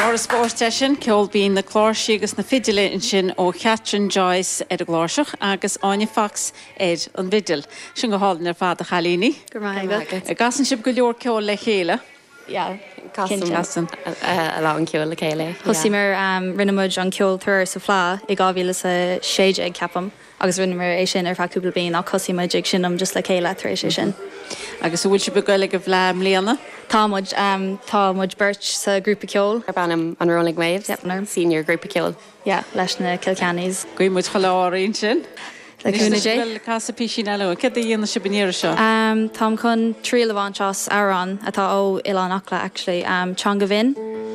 Áras bórte sin ceol bíon na chláirsaí agus na fideile sin ó Catherine Joyce ar a gláiseach agus Áine Fox an bidil. Sin go hálan ar fád a chalíní. Gasan sib go leor ceol le chéile. Gasan a lá an ceol le chéile. Thosí mar rinnemuid an ceol tuair sa phlá i gábhíle sa séide ag ceapam. Agus rinnemar é sin ar faúpla bíon á cosímuid ag sinnom just le chéile éis sin. Agus bhfuil si begaile go bhleim léana? Támuid beirt sa grúpa ceol. Ar banam an Rolling Waves, senior grúpa ceol. Leis na Kilkennies. Guimmuid choláirín sin? Leúna dé. Le casa písin eile, ce dhéana si benéir seo? Tám chun trí lehaintás arán atá ó Ilan Achla actually. Changavin.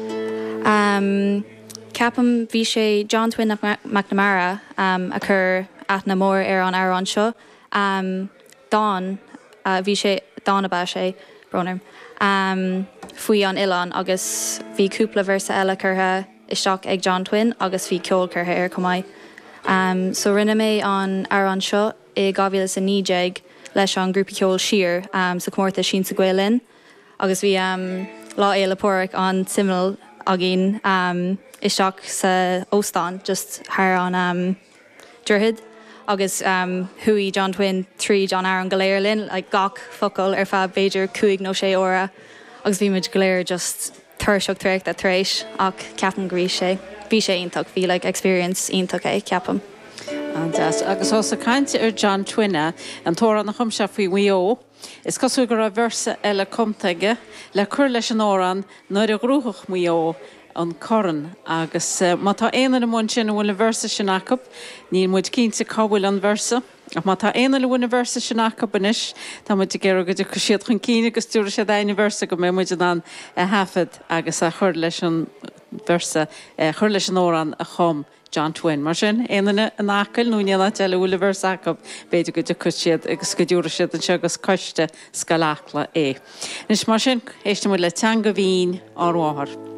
Ceapam bhí sé John Twin McNamara a chur at na mór ar an arán seo. Dawn, bhí sé Dánaba sé bronarm. Faoi an Ilan agus bhí cúpla versa eile chutha isteach ag John Twin agus bhí ceol chutha ar cumáid. So rinne mé an arán seo i gábhíle sa nídeag leis an grúpa ceol siar sa cuairta sin sa Gaelin. Agus bhí lá éile póric an simil agin isteach sa Óstán just thar an Durhid. Agus hui John Twin 3 John Aaron Galéirlin, like gach focail ar fab Beidir 5 nó 6 óra. Agus bhí muid Galéir just thuirseach tréic a tréis ach ceapan grí sé. Bhí sé ionach, bhí like experience ionach é ceapam. Agus osa cainte ar John Twinne an tóra na chumse faoi mhuió. Is cosú gur a versa eile comtaige le chur leis an órán nuair a grúthach mhuió an coran agus má tá éana na mún sin bhfuil na versa sin acab, ní muid cínta cabhfuil an versa. Ach má tá éana le bhfuil na versa sin acab inis, tá muid ggéir go de chuisiad chun cíine agus túra sé daine versa go mé muid an hafad agus a chur leis an versa, chur leis an órán a chum John Twin. Mar sin éanana an acail núineanna teile bhfuil versa acab beidir go de chuisiad agus go dúra siad an segus coiste scaláchla é. Nis mar sin éiste mu le teanga bhín áráthar.